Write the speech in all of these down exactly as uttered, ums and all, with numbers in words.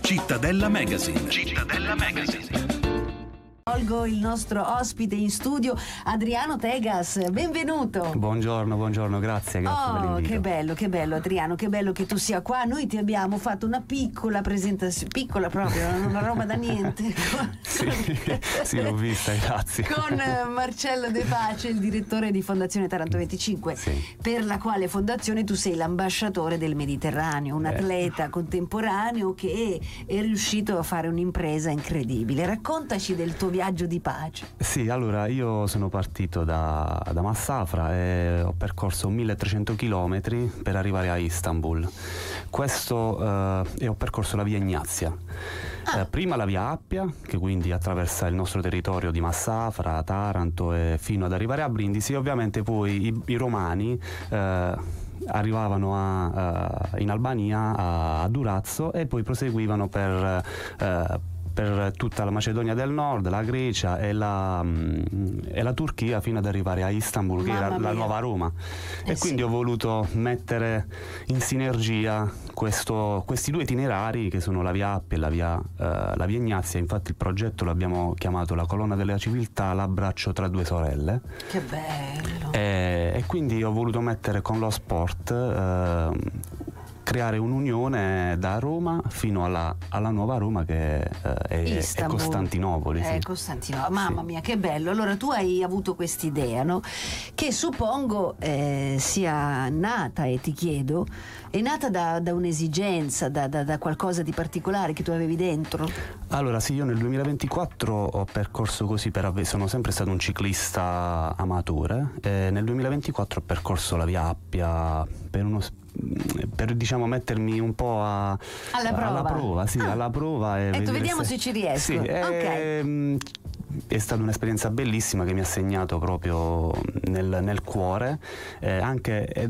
Cittadella Magazine. Cittadella Magazine. Colgo il nostro ospite in studio, Adriano Tegas, benvenuto. Buongiorno, buongiorno, grazie, grazie per Oh, l'invito. che bello, che bello Adriano, che bello che tu sia qua. Noi ti abbiamo fatto una piccola presentazione, piccola proprio, una roba da niente. Sì, sì, l'ho vista, grazie. Con Marcello De Pace, il direttore di Fondazione Taranto venticinque, sì. Per la quale fondazione tu sei l'ambasciatore del Mediterraneo, un Eh. atleta contemporaneo che è riuscito a fare un'impresa incredibile. Raccontaci del tuo viaggio di pace. Sì, allora io sono partito da, da Massafra e ho percorso milletrecento chilometri per arrivare a Istanbul. Questo eh, e ho percorso la via Ignazia. Ah. Eh, prima la via Appia, che quindi attraversa il nostro territorio di Massafra, Taranto e fino ad arrivare a Brindisi, e ovviamente poi i, i romani eh, arrivavano a, uh, in Albania, a, a Durazzo, e poi proseguivano per uh, per tutta la Macedonia del Nord, la Grecia e la, mh, e la Turchia, fino ad arrivare a Istanbul, che Mamma era la mia. nuova Roma. Eh e quindi sì. ho voluto mettere in sinergia questo, questi due itinerari, che sono la via Appia e la via, uh, la via Ignazia. Infatti il progetto l'abbiamo chiamato la colonna della civiltà, l'abbraccio tra due sorelle. Che bello. E, e quindi ho voluto mettere con lo sport, eh, creare un'unione da Roma fino alla, alla nuova Roma, che eh, è, è Costantinopoli. È Sì. Costantinopoli. Mamma Sì. mia, che bello. Allora tu hai avuto quest'idea, no? Che suppongo eh, sia nata, e ti chiedo, è nata da, da un'esigenza, da, da, da qualcosa di particolare che tu avevi dentro? Allora sì, io nel duemilaventiquattro ho percorso così per avve- sono sempre stato un ciclista amatore, e nel duemilaventiquattro ho percorso la via Appia per uno s- per diciamo mettermi un po' a, Alla prova. alla prova, sì, Ah. alla prova e Ecco, vedere vediamo se ci riesco. Sì, e, Ok. mh, è stata un'esperienza bellissima che mi ha segnato proprio nel, nel cuore, eh, anche eh,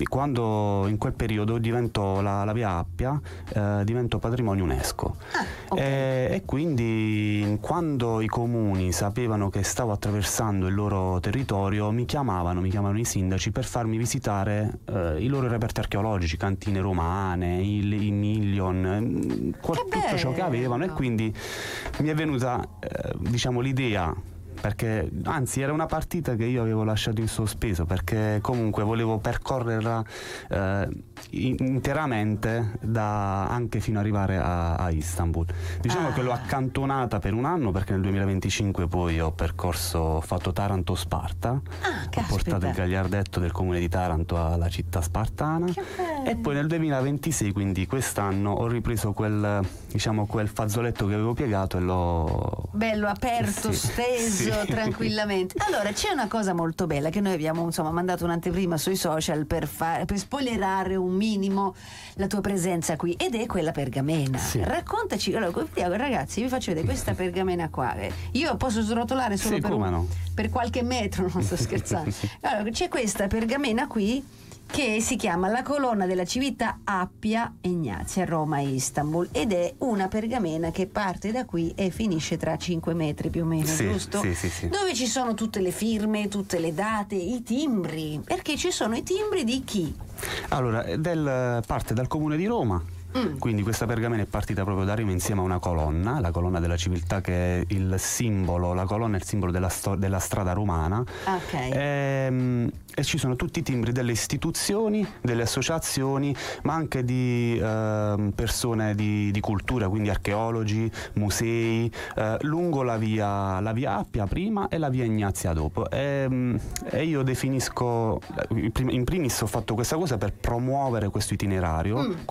quando in quel periodo diventò la, la via Appia, eh, diventò patrimonio UNESCO. Ah, ok. e, e quindi quando i comuni sapevano che stavo attraversando il loro territorio, mi chiamavano, mi chiamavano i sindaci per farmi visitare eh, i loro reperti archeologici, cantine romane, il, i million, eh, qual- Che tutto ciò che bello! avevano, e quindi mi è venuta eh, diciamo l'idea, perché anzi era una partita che io avevo lasciato in sospeso, perché comunque volevo percorrerla eh, in- interamente da, anche fino ad arrivare a, a Istanbul. Diciamo Ah. che l'ho accantonata per un anno, perché nel duemilaventicinque poi ho percorso, ho fatto Taranto-Sparta, Ah, ho caspita. portato il gagliardetto del comune di Taranto alla città spartana. Che bello. E poi nel duemilaventisei, quindi quest'anno, ho ripreso quel, diciamo, quel fazzoletto che avevo piegato e l'ho... Bello, aperto, Sì, steso, sì. tranquillamente. Allora, c'è una cosa molto bella che noi abbiamo insomma mandato un'anteprima sui social per, fare, per spoilerare un minimo la tua presenza qui, ed è quella pergamena. Sì. Raccontaci, allora, vediamo, ragazzi, vi faccio vedere questa pergamena qua. Eh, Io posso srotolare solo Sì, per, come un- no. per qualche metro, non sto scherzando. Allora, c'è questa pergamena qui che si chiama la colonna della civiltà Appia Ignazia, Roma e Istanbul, ed è una pergamena che parte da qui e finisce tra cinque metri più o meno, Sì, giusto? sì, sì, sì. Dove ci sono tutte le firme, tutte le date, i timbri, perché ci sono i timbri di chi? Allora, del, parte dal comune di Roma. Mm. Quindi questa pergamena è partita proprio da Roma insieme a una colonna, la colonna della civiltà, che è il simbolo, la colonna è il simbolo della, sto- della strada romana. Ok. Ehm, e ci sono tutti i timbri delle istituzioni, delle associazioni, ma anche di ehm, persone di, di cultura, quindi archeologi, musei, eh, lungo la via, la via Appia prima e la via Ignazia dopo. E, e io definisco, in primis ho fatto questa cosa per promuovere questo itinerario, Mm.